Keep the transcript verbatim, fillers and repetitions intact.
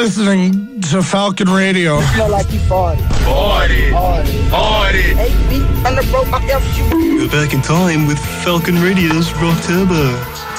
listening to Falcon Radio. You smell like you farted. Farted. Farted. Farted. Hey, beat under broke my F shoe. We're back in time with Falcon Radio's Rock Turbo.